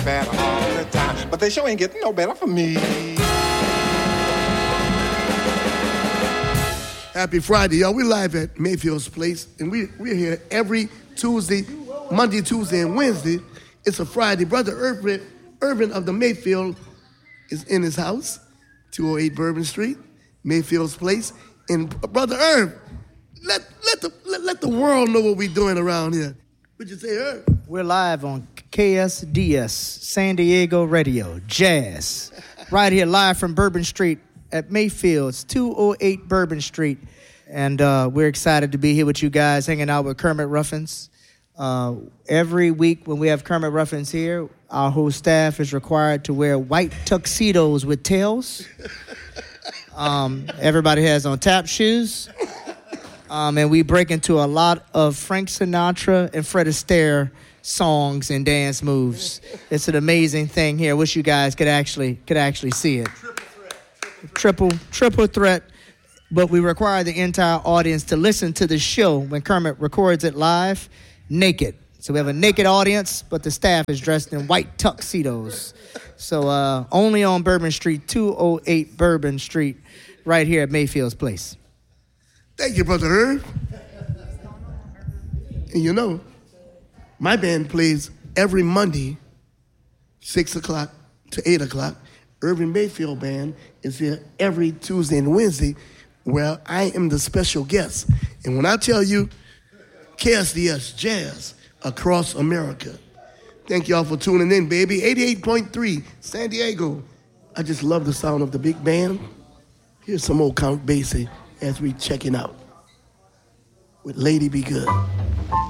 better all the time. But they sure ain't getting no better for me. Happy Friday, y'all. We live at Mayfield's Place, and we're here every Tuesday, Monday, Tuesday, and Wednesday. It's a Friday. Brother Irvin of the Mayfield is in his house, 208 Bourbon Street, Mayfield's Place. And Brother Irv, let the world know what we're doing around here. What'd you say, Irv? We're live on KSDS, San Diego Radio, Jazz. Right here, live from Bourbon Street at Mayfield's, 208 Bourbon Street. And we're excited to be here with you guys, hanging out with Kermit Ruffins. Every week when we have Kermit Ruffins here, our whole staff is required to wear white tuxedos with tails. Everybody has on tap shoes. And we break into a lot of Frank Sinatra and Fred Astaire songs and dance moves. It's an amazing thing here. I wish you guys could actually see it. Triple threat. But we require the entire audience to listen to the show when Kermit records it live, naked. So we have a naked audience, but the staff is dressed in white tuxedos. So only on Bourbon Street, 208 Bourbon Street, right here at Mayfield's Place. Thank you, Brother Irv. And you know, my band plays every Monday, 6 o'clock to 8 o'clock. Irvin Mayfield Band is here every Tuesday and Wednesday, where I am the special guest. And when I tell you, KSDS Jazz across America. Thank y'all for tuning in, baby. 88.3 San Diego. I just love the sound of the big band. Here's some old Count Basie as we checking out with Lady Be Good.